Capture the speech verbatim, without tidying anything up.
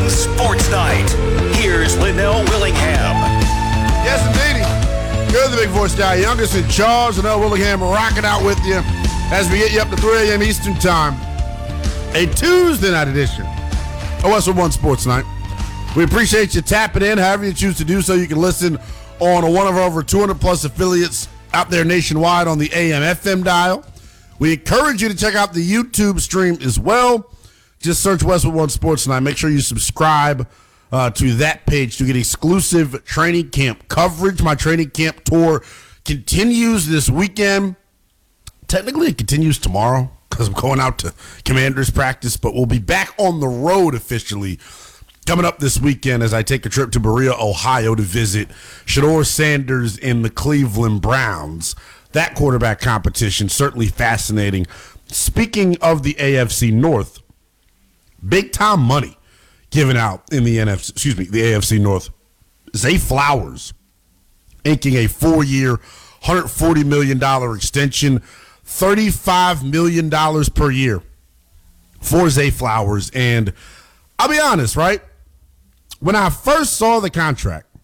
One Sports Night. Here's Linnell Willingham. Yes, indeed. You're the big voice guy, youngest in charge. Linnell Willingham rocking out with you as we get you up to three a.m. Eastern Time. A Tuesday night edition of Westwood One Sports Night. We appreciate you tapping in. However you choose to do so, you can listen on one of our over two hundred plus affiliates out there nationwide on the A M F M dial. We encourage you to check out the YouTube stream as well. Just search Westwood One Sports Night. Make sure you subscribe uh, to that page to get exclusive training camp coverage. My training camp tour continues this weekend. Technically, it continues tomorrow because I'm going out to Commanders practice, but we'll be back on the road officially coming up this weekend as I take a trip to Berea, Ohio to visit Shedeur Sanders and the Cleveland Browns. That quarterback competition, certainly fascinating. Speaking of the A F C North, big time money given out in the N F C, excuse me, the A F C North. Zay Flowers inking a four-year, one hundred forty million dollars extension, thirty-five million dollars per year for Zay Flowers. And I'll be honest, right? When I first saw the contract,